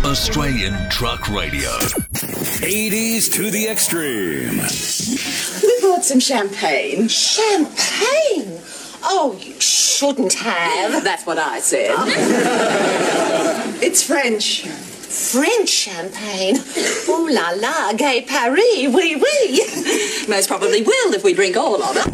Australian Truck Radio. 80s to the extreme. We brought some champagne. Champagne? Oh, you shouldn't have. That's what I said. It's French. French champagne? Ooh la la, gay Paris, oui oui. Most probably will if we drink all of it.